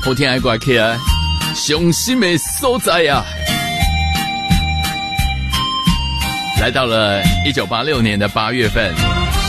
好听的歌曲啊，伤心的所在啊。来到了1986年的8月份，